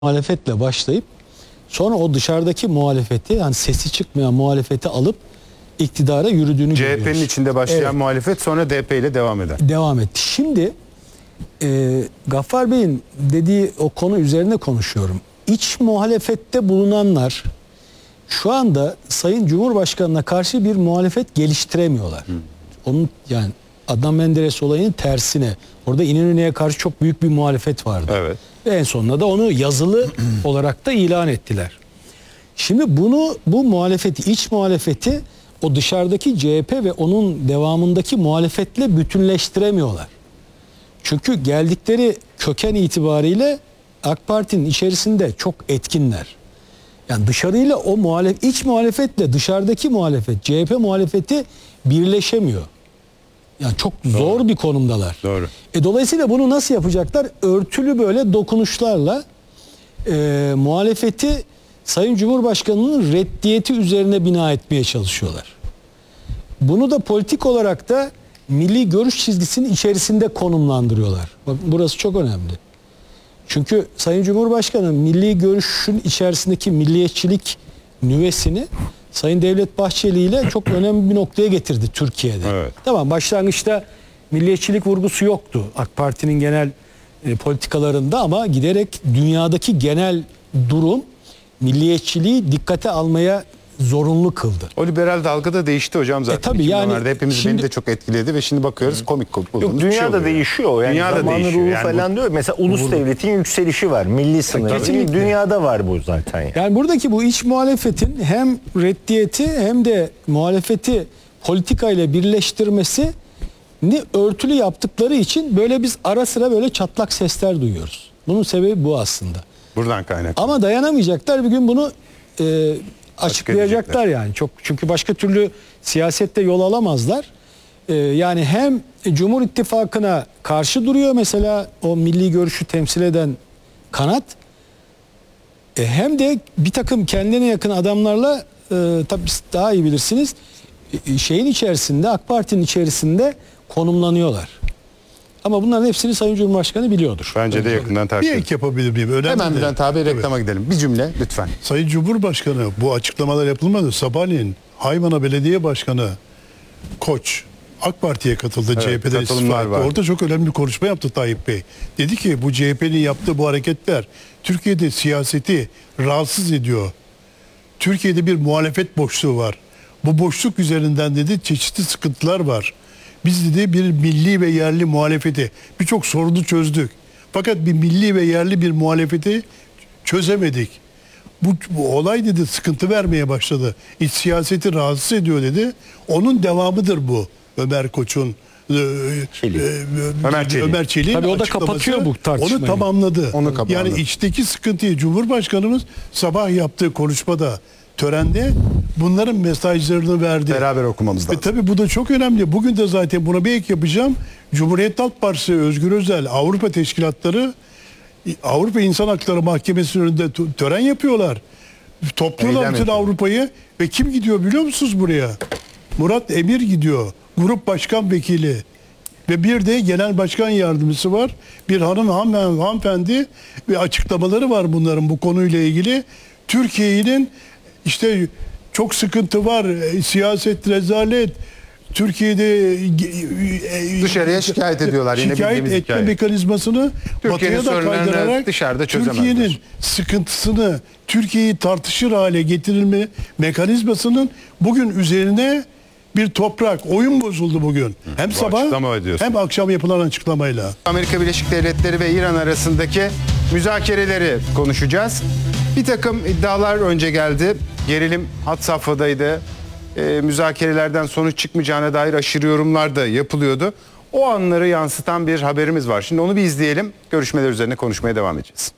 muhalefetle başlayıp sonra o dışarıdaki muhalefeti, yani sesi çıkmayan muhalefeti alıp iktidara yürüdüğünü görüyoruz. CHP'nin içinde başlayan muhalefet sonra DP ile devam eder. Devam etti. Şimdi Gaffar Bey'in dediği o konu üzerine konuşuyorum. İç muhalefette bulunanlar şu anda Sayın Cumhurbaşkanı'na karşı bir muhalefet geliştiremiyorlar. Onun, yani Adnan Menderes olayının tersine. Orada İnönü'ye karşı çok büyük bir muhalefet vardı. Evet. Ve en sonunda da onu yazılı olarak da ilan ettiler. Şimdi bu muhalefeti, iç muhalefeti o dışarıdaki CHP ve onun devamındaki muhalefetle bütünleştiremiyorlar. Çünkü geldikleri köken itibariyle AK Parti'nin içerisinde çok etkinler. Yani dışarıyla o iç muhalefetle dışarıdaki muhalefet, CHP muhalefeti birleşemiyor. Yani çok zor bir konumdalar. Doğru. Dolayısıyla bunu nasıl yapacaklar? Örtülü böyle dokunuşlarla muhalefeti Sayın Cumhurbaşkanı'nın reddiyeti üzerine bina etmeye çalışıyorlar. Bunu da politik olarak da milli görüş çizgisinin içerisinde konumlandırıyorlar. Bakın burası çok önemli. Çünkü Sayın Cumhurbaşkanı milli görüşün içerisindeki milliyetçilik nüvesini Sayın Devlet Bahçeli ile çok önemli bir noktaya getirdi Türkiye'de. Evet. Tamam, başlangıçta milliyetçilik vurgusu yoktu AK Parti'nin genel politikalarında, ama giderek dünyadaki genel durum milliyetçiliği dikkate almaya zorunlu kıldı. O liberal dalga da değişti hocam zaten. Tabii yani beni de çok etkiledi ve şimdi bakıyoruz komik bulduğumuz Yok, bir şey dünya da oluyor. değişiyor. Yani Dünya da zamanı değişiyor. ruhu Yani falan diyor. Mesela ulus devletin yükselişi var. Milli sınır. kesinlikle. Dünyada var bu zaten. Yani buradaki bu iç muhalefetin hem reddiyeti hem de muhalefeti politikayla birleştirmesi ni örtülü yaptıkları için böyle biz ara sıra böyle çatlak sesler duyuyoruz. Bunun sebebi bu aslında. Buradan kaynaklı. Ama dayanamayacaklar, bir gün bunu açıklayacaklar yani. Çünkü başka türlü siyasette yol alamazlar. Yani hem Cumhur İttifakı'na karşı duruyor mesela o milli görüşü temsil eden kanat, hem de bir takım kendine yakın adamlarla tabii daha iyi bilirsiniz, şeyin içerisinde, AK Parti'nin içerisinde konumlanıyorlar. Ama bunların hepsini Sayın Cumhurbaşkanı biliyordur. Bence de yakından takip Bir ediyor. ek yapabilir miyim? Önemli Hemen de. Bülent abi reklama gidelim. Bir cümle lütfen. Sayın Cumhurbaşkanı bu açıklamalar yapılmadı. Sabahleyin Haymana Belediye Başkanı Koç AK Parti'ye katıldı. Evet, CHP'den istifa katılımlar etti. var. Orada çok önemli bir konuşma yaptı Tayyip Bey. Dedi ki bu CHP'nin yaptığı bu hareketler Türkiye'de siyaseti rahatsız ediyor. Türkiye'de bir muhalefet boşluğu var. Bu boşluk üzerinden dedi çeşitli sıkıntılar var. Biz dedi bir milli ve yerli muhalefeti birçok sorunu çözdük. Fakat bir milli ve yerli bir muhalefeti çözemedik. Bu olay dedi sıkıntı vermeye başladı. İç siyaseti rahatsız ediyor dedi. Onun devamıdır bu. Ömer Koç'un Ömer Çelik'in Tabii o da açıklaması kapatıyor bu tartışmayı. Onu tamamladı. Onu kapandı. Yani içteki sıkıntıyı Cumhurbaşkanımız sabah yaptığı konuşmada, törende bunların mesajlarını verdi. Beraber okumamız lazım. Tabii bu da çok önemli. Bugün de zaten buna bir ek yapacağım. Cumhuriyet Halk Partisi, Özgür Özel, Avrupa teşkilatları Avrupa İnsan Hakları Mahkemesi'nin önünde tören yapıyorlar. Topluyorlar Eylem bütün yapıyor. Avrupa'yı ve kim gidiyor biliyor musunuz buraya? Murat Emir gidiyor. Grup Başkan Vekili. Ve bir de Genel Başkan Yardımcısı var. Bir hanımefendi ve açıklamaları var bunların bu konuyla ilgili. Türkiye'nin işte çok sıkıntı var. Siyaset rezalet. Türkiye'de Dışarıya şikayet ediyorlar. Yine şikayet bildiğimiz etme hikaye. mekanizmasını Türkiye'nin batıya da sorunlarını kaydırarak dışarıda çözemezler. Türkiye'nin sıkıntısını, Türkiye'yi tartışır hale getirilme mekanizmasının bugün üzerine bir toprak, oyun bozuldu bugün. Hem bu sabah açıklama ediyorsun. hem akşam yapılan açıklamayla. Amerika Birleşik Devletleri ve İran arasındaki müzakereleri konuşacağız. Bir takım iddialar önce geldi. Gerilim had safhadaydı. Müzakerelerden sonuç çıkmayacağına dair aşırı yorumlar da yapılıyordu. O anları yansıtan bir haberimiz var. Şimdi onu bir izleyelim. Görüşmeler üzerine konuşmaya devam edeceğiz.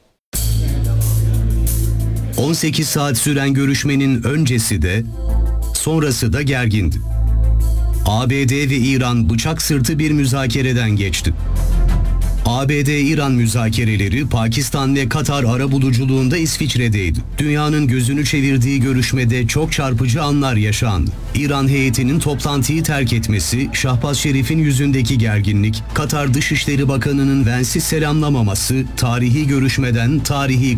18 saat süren görüşmenin öncesi de sonrası da gergindi. ABD ve İran bıçak sırtı bir müzakereden geçti. ABD-İran müzakereleri Pakistan ve Katar arabuluculuğunda İsviçre'deydi. Dünyanın gözünü çevirdiği görüşmede çok çarpıcı anlar yaşandı. İran heyetinin toplantıyı terk etmesi, Şahbaz Şerif'in yüzündeki gerginlik, Katar Dışişleri Bakanı'nın Vance'i selamlamaması, tarihi görüşmeden tarihi